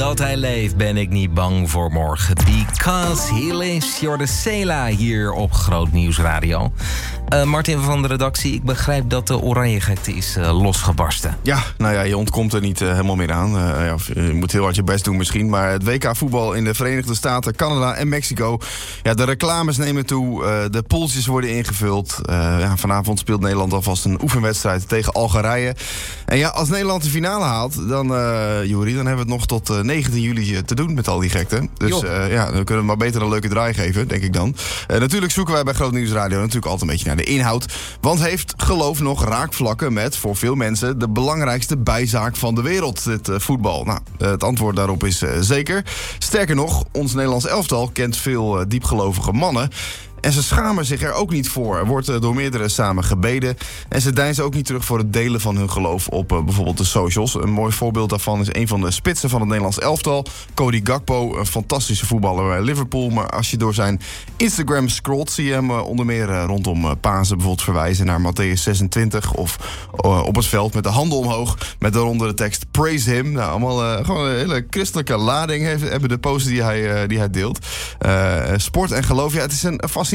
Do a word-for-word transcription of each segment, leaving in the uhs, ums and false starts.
dat hij leeft, ben ik niet bang voor morgen. Because he lives, Jorde Sela hier op Groot Nieuws Radio. Uh, Martin van de redactie, ik begrijp dat de Oranjegekte is uh, losgebarsten. Ja, nou ja, je ontkomt er niet uh, helemaal meer aan. Uh, ja, je moet heel hard je best doen misschien. Maar het W K voetbal in de Verenigde Staten, Canada en Mexico. Ja, de reclames nemen toe, uh, de poeltjes worden ingevuld. Uh, ja, vanavond speelt Nederland alvast een oefenwedstrijd tegen Algerije. En ja, als Nederland de finale haalt, dan, uh, Juri, dan hebben we het nog tot uh, negentien juli te doen met al die gekte. Dus uh, ja, dan kunnen we maar beter een leuke draai geven, denk ik dan. Uh, natuurlijk zoeken wij bij Groot Nieuws Radio natuurlijk altijd een beetje naar de inhoud. Want heeft geloof nog raakvlakken met, voor veel mensen, de belangrijkste bijzaak van de wereld, dit uh, voetbal? Nou, uh, het antwoord daarop is uh, zeker. Sterker nog, ons Nederlands elftal kent veel uh, diepgelovige mannen. En ze schamen zich er ook niet voor. Er wordt door meerdere samen gebeden. En ze deinzen ook niet terug voor het delen van hun geloof op uh, bijvoorbeeld de socials. Een mooi voorbeeld daarvan is een van de spitsen van het Nederlands elftal, Cody Gakpo, een fantastische voetballer bij Liverpool. Maar als je door zijn Instagram scrolt, zie je hem uh, onder meer uh, rondom uh, Pasen bijvoorbeeld verwijzen naar Matthäus zesentwintig. Of uh, op het veld met de handen omhoog, met daaronder de tekst Praise Him. Nou, allemaal uh, gewoon een hele christelijke lading heeft, hebben de posts die hij, uh, die hij deelt. Uh, sport en geloof, ja, het is een fascinerende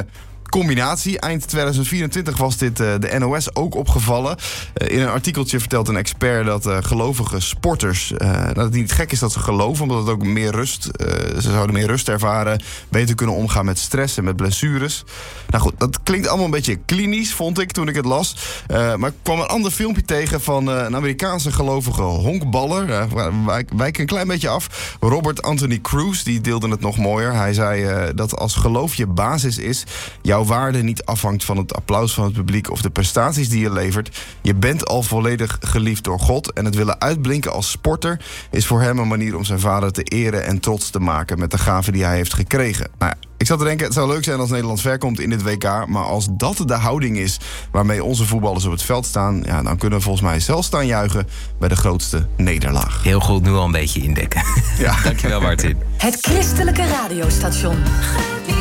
combinatie. Eind tweeduizend vierentwintig was dit uh, de N O S ook opgevallen. Uh, in een artikeltje vertelt een expert dat uh, gelovige sporters, Uh, dat het niet gek is dat ze geloven, omdat het ook meer rust, uh, ze zouden meer rust ervaren, beter kunnen omgaan met stress en met blessures. Nou goed, dat klinkt allemaal een beetje klinisch, vond ik toen ik het las. Uh, maar ik kwam een ander filmpje tegen van uh, een Amerikaanse gelovige honkballer. Uh, wijk, wijk een klein beetje af. Robert Anthony Cruz, die deelde het nog mooier. Hij zei uh, dat als geloof je basis is, jouw waarde niet afhangt van het applaus van het publiek of de prestaties die je levert. Je bent al volledig geliefd door God. En het willen uitblinken als sporter is voor hem een manier om zijn vader te eren en trots te maken met de gaven die hij heeft gekregen. Nou ja, ik zat te denken, het zou leuk zijn als Nederland ver komt in dit W K. Maar als dat de houding is waarmee onze voetballers op het veld staan, ja, dan kunnen we volgens mij zelfs staan juichen bij de grootste nederlaag. Heel goed, nu al een beetje indekken. Ja. Dankjewel, Martin. Het christelijke radiostation.